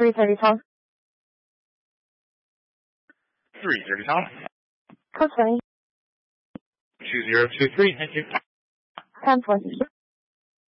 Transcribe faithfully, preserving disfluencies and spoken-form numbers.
three thirty Tom. three thirty Tom. Code twenty. two zero two three, thank you. ten four.